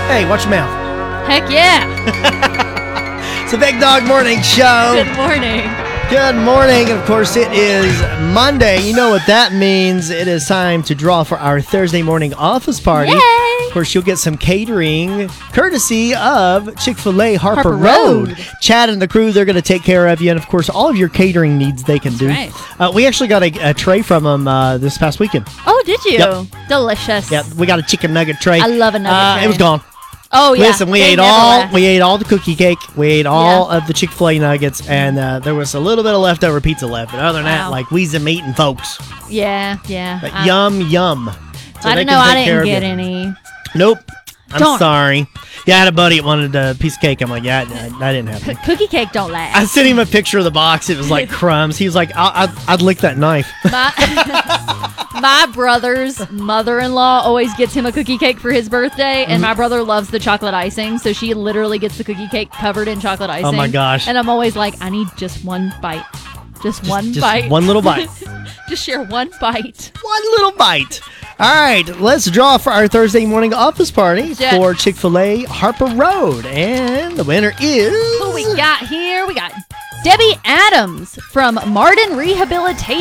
Hey, watch your mouth. Heck yeah. It's the Big Dog Morning Show. Good morning. Good morning. Of course, it is Monday. You know what that means. It is time to draw for our Thursday morning office party. Yay. Of course, you'll get some catering courtesy of Chick-fil-A Harper Road. Road. Chad and the crew, they're going to take care of you. And, of course, all of your catering needs they can do. Right. We actually got a tray from them this past weekend. Oh, did you? Yep. Delicious. Yeah, we got a chicken nugget tray. I love a nugget tray. It was gone. Oh, yeah. Listen, we They ate never left. all the cookie cake. We ate all of the Chick-fil-A nuggets, and there was a little bit of leftover pizza left. But other than that, Wow. like, we's some eating folks. Yeah. But yum. So I they don't know. can I take care didn't of get you. any. Nope. I'm Darn. sorry. Yeah, I had a buddy that wanted a piece of cake. I'm like, yeah, I didn't have any. Cookie cake don't last. I sent him a picture of the box. It was like crumbs. He was like, I'd lick that knife. My brother's mother-in-law always gets him a cookie cake for his birthday, and my brother loves the chocolate icing, so she literally gets the cookie cake covered in chocolate icing. Oh, my gosh. And I'm always like, I need just one bite. Just one bite. One little bite. Just share one bite. One little bite. All right, let's draw for our Thursday morning office party Yeah. for Chick-fil-A Harper Road. And the winner is... Who we got here? We got Debbie Adams from Martin Rehabilitation.